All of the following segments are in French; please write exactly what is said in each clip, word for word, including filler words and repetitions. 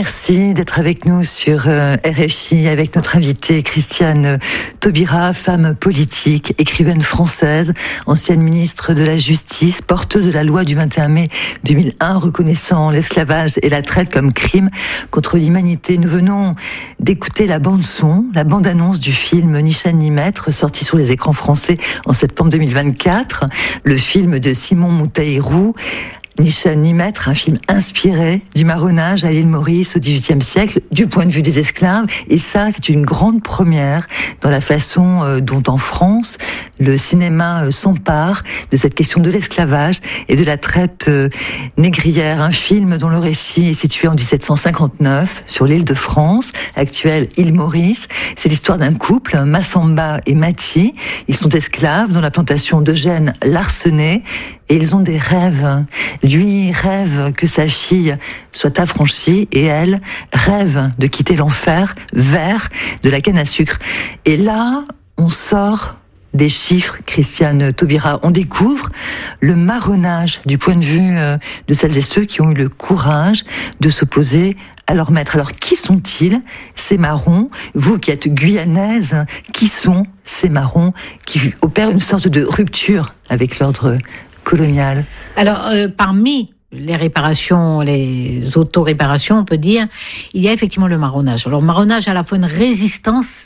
Merci d'être avec nous sur R F I avec notre invitée Christiane Taubira, femme politique, écrivaine française, ancienne ministre de la Justice, porteuse de la loi du vingt et un mai deux mille un reconnaissant l'esclavage et la traite comme crime contre l'humanité. Nous venons d'écouter la bande-son, la bande-annonce du film Ni chaîne ni maître, sorti sur les écrans français en septembre deux mille vingt-quatre, le film de Simon Moutaïrou. Ni chaîne ni maître, un film inspiré du marronnage à l'île Maurice au dix-huitième siècle, du point de vue des esclaves. Et ça, c'est une grande première dans la façon dont en France, le cinéma s'empare de cette question de l'esclavage et de la traite négrière. Un film dont le récit est situé en dix-sept cent cinquante-neuf sur l'île de France, actuelle île Maurice. C'est l'histoire d'un couple, Massamba et Mati. Ils sont esclaves dans la plantation d'Eugène Larsenet. Et ils ont des rêves. Lui rêve que sa fille soit affranchie et elle rêve de quitter l'enfer vers de la canne à sucre. Et là, on sort des chiffres, Christiane Taubira. On découvre le marronnage du point de vue de celles et ceux qui ont eu le courage de s'opposer à leur maître. Alors, qui sont-ils, ces marrons? Vous qui êtes guyanaise, qui sont ces marrons qui opèrent une sorte de rupture avec l'ordre colonial? Alors, euh, parmi les réparations, les auto-réparations, on peut dire, il y a effectivement le marronnage. Alors, le marronnage a à la fois une résistance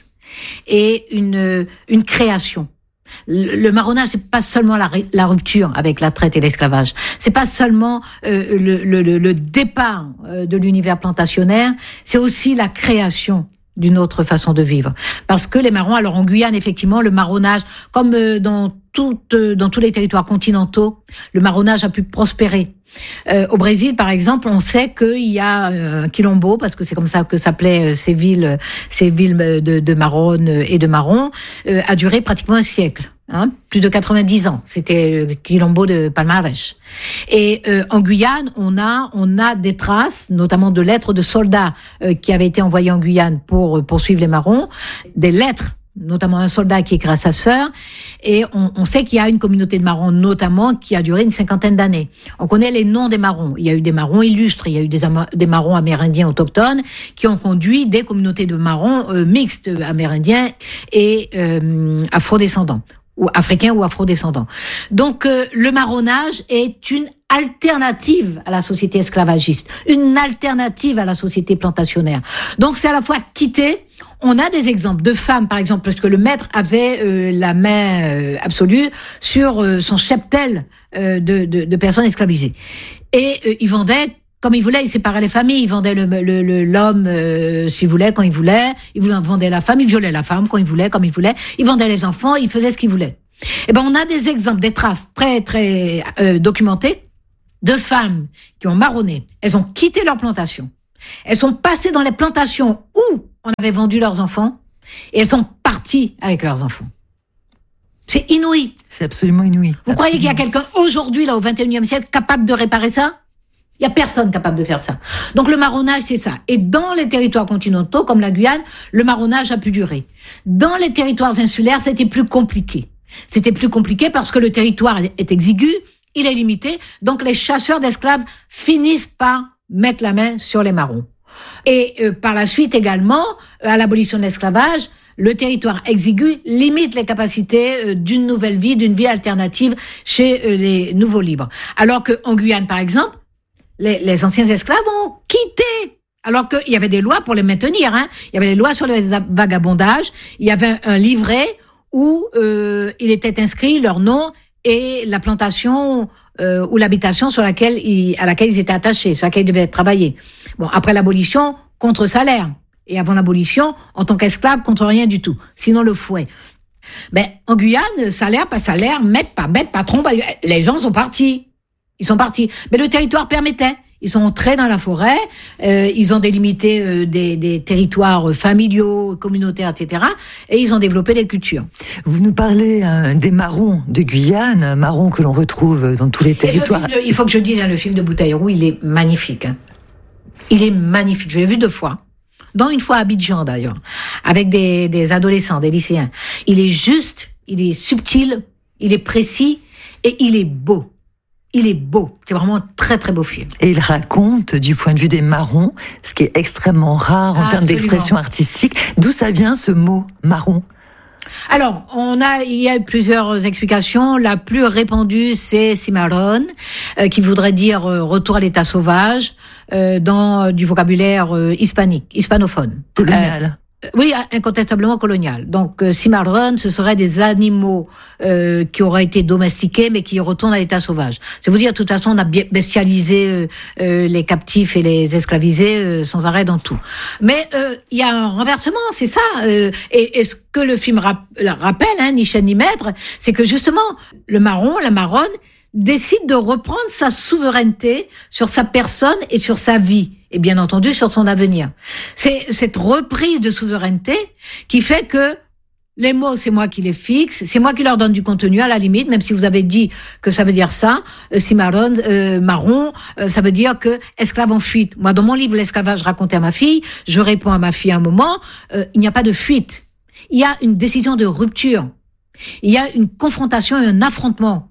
et une, une création. Le, le marronnage, c'est pas seulement la, la rupture avec la traite et l'esclavage. C'est pas seulement euh, le, le, le départ de l'univers plantationnaire, c'est aussi la création d'une autre façon de vivre. Parce que les marrons, alors en Guyane, effectivement, le marronnage, comme dans tout, dans tous les territoires continentaux, le marronnage a pu prospérer. Euh, au Brésil, par exemple, on sait qu'il y a un quilombo, parce que c'est comme ça que s'appelaient ces villes, ces villes de, de Marronne et de Marron, euh, a duré pratiquement un siècle. Hein, plus de quatre-vingt-dix ans, c'était le quilombo de Palmarès. Et euh, en Guyane, on a on a des traces, notamment de lettres de soldats euh, qui avaient été envoyés en Guyane pour euh, poursuivre les marrons, des lettres, notamment un soldat qui écrit à sa sœur, et on, on sait qu'il y a une communauté de marrons, notamment, qui a duré une cinquantaine d'années. On connaît les noms des marrons. Il y a eu des marrons illustres, il y a eu des, ama- des marrons amérindiens autochtones qui ont conduit des communautés de marrons euh, mixtes, amérindiens et euh, afrodescendants, ou africains ou afrodescendants. Donc euh, le marronnage est une alternative à la société esclavagiste, une alternative à la société plantationnaire. Donc c'est à la fois quitter. On a des exemples de femmes, par exemple, parce que le maître avait euh, la main euh, absolue sur euh, son cheptel euh, de, de, de personnes esclavisées. Et euh, il vendait comme il voulait, il séparait les familles, il vendait le, le, le, l'homme euh, s'il voulait, quand il voulait, il vendait la femme, il violait la femme quand il voulait, comme il voulait, il vendait les enfants, il faisait ce qu'il voulait. Et ben on a des exemples, des traces très très euh, documentées de femmes qui ont marronné. Elles ont quitté leur plantation, elles sont passées dans les plantations où on avait vendu leurs enfants et elles sont parties avec leurs enfants. C'est inouï. C'est absolument inouï. Vous absolument. Croyez qu'il y a quelqu'un aujourd'hui là au vingt et unième siècle capable de réparer ça? Il y a personne capable de faire ça. Donc le marronnage, c'est ça. Et dans les territoires continentaux, comme la Guyane, le marronnage a pu durer. Dans les territoires insulaires, c'était plus compliqué. C'était plus compliqué parce que le territoire est exigu, il est limité, donc les chasseurs d'esclaves finissent par mettre la main sur les marrons. Et euh, par la suite également, à l'abolition de l'esclavage, le territoire exigu limite les capacités euh, d'une nouvelle vie, d'une vie alternative chez euh, les nouveaux libres. Alors qu'en Guyane, par exemple, Les, les anciens esclaves ont quitté, alors qu'il y avait des lois pour les maintenir. Hein. Il y avait des lois sur le vagabondage. Il y avait un, un livret où euh, il était inscrit leur nom et la plantation euh, ou l'habitation sur laquelle ils, à laquelle ils étaient attachés, sur laquelle ils devaient travailler. Bon, après l'abolition, contre salaire, et avant l'abolition, en tant qu'esclave, contre rien du tout. Sinon le fouet. Ben en Guyane, salaire pas salaire, maître pas maître, patron, pas... les gens sont partis. Ils sont partis. Mais le territoire permettait. Ils sont entrés dans la forêt, euh, ils ont délimité euh, des, des territoires familiaux, communautaires, et cetera. Et ils ont développé des cultures. Vous nous parlez euh, des marrons de Guyane, marrons que l'on retrouve dans tous les territoires. De, il faut que je dise, hein, le film de Moutaïrou, il est magnifique. Hein. Il est magnifique. Je l'ai vu deux fois. Dont une fois à Abidjan, d'ailleurs. Avec des, des adolescents, des lycéens. Il est juste, il est subtil, il est précis et il est beau. il est beau. C'est vraiment un très très beau film. Et il raconte, du point de vue des marrons, ce qui est extrêmement rare en ah, termes absolument. d'expression artistique. D'où ça vient ce mot marron ? Alors, on a, il y a plusieurs explications. La plus répandue, c'est cimarrón, euh, qui voudrait dire euh, retour à l'état sauvage, euh, dans euh, du vocabulaire euh, hispanique, hispanophone. Colonial. Euh, Oui, incontestablement colonial. Donc, euh, cimarrón, ce seraient des animaux euh, qui auraient été domestiqués, mais qui retournent à l'état sauvage. C'est vous dire, de toute façon, on a bestialisé euh, euh, les captifs et les esclavisés euh, sans arrêt dans tout. Mais euh, il y a un renversement, c'est ça. Euh, et, et ce que le film rap- rappelle, hein, ni chaîne ni maître, c'est que justement, le marron, la marronne, décide de reprendre sa souveraineté sur sa personne et sur sa vie, et bien entendu sur son avenir. C'est cette reprise de souveraineté qui fait que les mots, c'est moi qui les fixe, c'est moi qui leur donne du contenu à la limite, même si vous avez dit que ça veut dire ça, euh, cimarrón, euh, marron, euh, ça veut dire que esclave en fuite. Moi, dans mon livre L'esclavage raconté à ma fille, je réponds à ma fille à un moment, euh, il n'y a pas de fuite. Il y a une décision de rupture. Il y a une confrontation et un affrontement.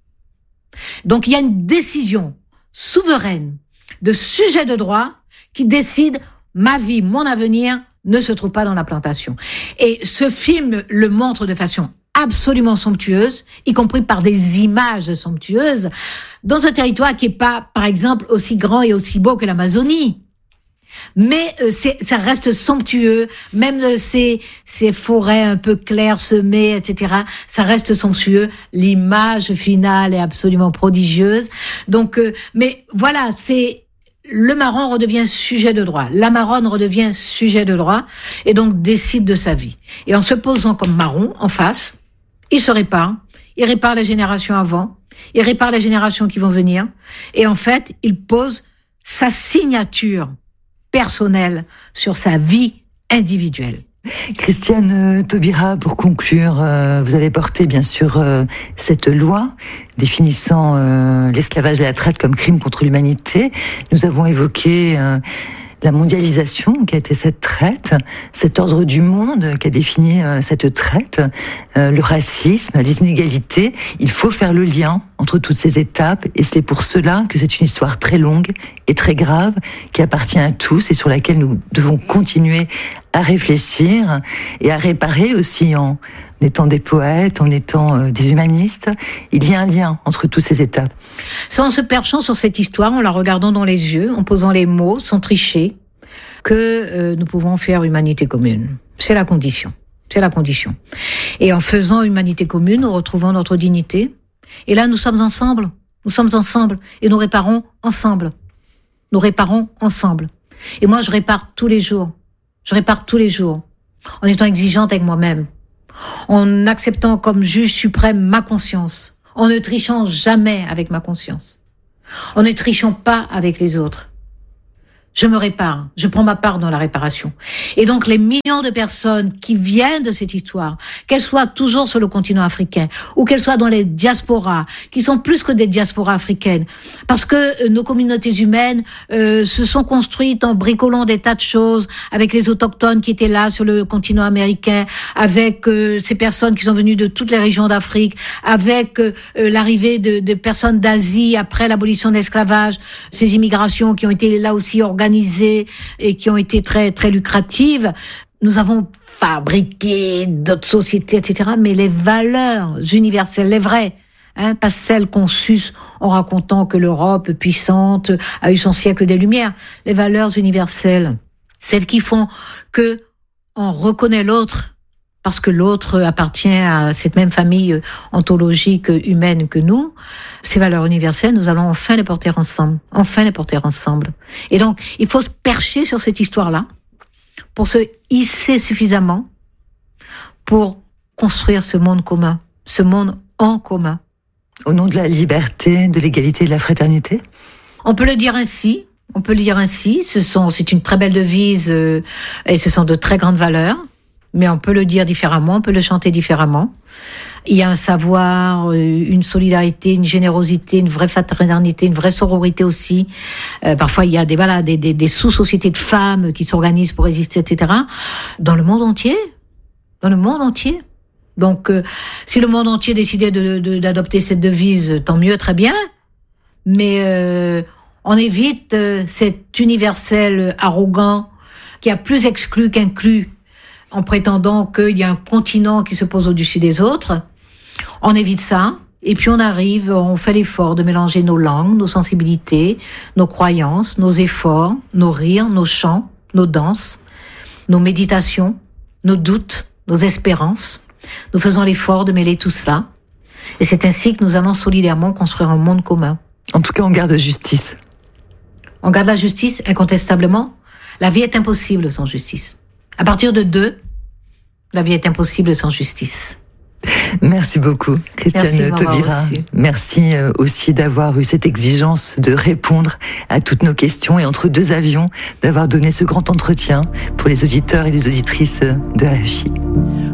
Donc, il y a une décision souveraine de sujet de droit qui décide ma vie, mon avenir ne se trouve pas dans la plantation. Et ce film le montre de façon absolument somptueuse, y compris par des images somptueuses, dans un territoire qui est pas, par exemple, aussi grand et aussi beau que l'Amazonie. Mais euh, c'est, ça reste somptueux, même euh, ces, ces forêts un peu clairsemées, et cetera. Ça reste somptueux. L'image finale est absolument prodigieuse. Donc, euh, mais voilà, c'est le marron redevient sujet de droit, la marronne redevient sujet de droit, et donc décide de sa vie. Et en se posant comme marron en face, il se répare, il répare les générations avant, il répare les générations qui vont venir, et en fait, il pose sa signature personnel sur sa vie individuelle. Christiane Taubira, pour conclure, euh, vous avez porté bien sûr euh, cette loi définissant euh, l'esclavage et la traite comme crime contre l'humanité. Nous avons évoqué euh, la mondialisation qui a été cette traite, cet ordre du monde qui a défini euh, cette traite, euh, le racisme, les inégalités. Il faut faire le lien entre toutes ces étapes, et c'est pour cela que c'est une histoire très longue et très grave qui appartient à tous et sur laquelle nous devons continuer à réfléchir et à réparer aussi en étant des poètes, en étant euh, des humanistes. Il y a un lien entre toutes ces étapes. C'est en se perchant sur cette histoire, en la regardant dans les yeux, en posant les mots, sans tricher, que euh, nous pouvons faire humanité commune. C'est la condition. C'est la condition. Et en faisant humanité commune, nous retrouvons notre dignité. Et là, nous sommes ensemble. Nous sommes ensemble. Et nous réparons ensemble. Nous réparons ensemble. Et moi, je répare tous les jours. Je répare tous les jours. En étant exigeante avec moi-même. En acceptant comme juge suprême ma conscience. En ne trichant jamais avec ma conscience. En ne trichant pas avec les autres. Je me répare, je prends ma part dans la réparation. Et donc les millions de personnes qui viennent de cette histoire, qu'elles soient toujours sur le continent africain ou qu'elles soient dans les diasporas, qui sont plus que des diasporas africaines, parce que euh, nos communautés humaines euh, se sont construites en bricolant des tas de choses avec les autochtones qui étaient là sur le continent américain, avec euh, ces personnes qui sont venues de toutes les régions d'Afrique, avec euh, l'arrivée de, de personnes d'Asie après l'abolition de l'esclavage, ces immigrations qui ont été là aussi organisées organisées et qui ont été très très lucratives. Nous avons fabriqué d'autres sociétés, et cetera. Mais les valeurs universelles, les vraies, hein, pas celles qu'on suce en racontant que l'Europe puissante a eu son siècle des Lumières. Les valeurs universelles, celles qui font que on reconnaît l'autre parce que l'autre appartient à cette même famille ontologique humaine que nous. Ces valeurs universelles, nous allons enfin les porter ensemble. Enfin les porter ensemble. Et donc, il faut se percher sur cette histoire-là pour se hisser suffisamment pour construire ce monde commun, ce monde en commun. Au nom de la liberté, de l'égalité et de la fraternité ? On peut le dire ainsi. On peut le dire ainsi. Ce sont, c'est une très belle devise euh, et ce sont de très grandes valeurs. Mais on peut le dire différemment, on peut le chanter différemment. Il y a un savoir, une solidarité, une générosité, une vraie fraternité, une vraie sororité aussi. Euh, parfois, il y a des voilà des, des, des sous-sociétés de femmes qui s'organisent pour résister, et cetera. Dans le monde entier, dans le monde entier. Donc, euh, si le monde entier décidait de, de, d'adopter cette devise, tant mieux, très bien. mais euh, on évite euh, cet universel arrogant qui a plus exclu qu'inclus en prétendant qu'il y a un continent qui se pose au-dessus des autres. On évite ça. Et puis on arrive, on fait l'effort de mélanger nos langues, nos sensibilités, nos croyances, nos efforts, nos rires, nos chants, nos danses, nos méditations, nos doutes, nos espérances. Nous faisons l'effort de mêler tout cela. Et c'est ainsi que nous allons solidairement construire un monde commun. En tout cas, on garde justice. On garde la justice, incontestablement. La vie est impossible sans justice. À partir de deux, la vie est impossible sans justice. Merci beaucoup, Christiane Taubira. Merci aussi d'avoir eu cette exigence de répondre à toutes nos questions et entre deux avions, d'avoir donné ce grand entretien pour les auditeurs et les auditrices de R F I.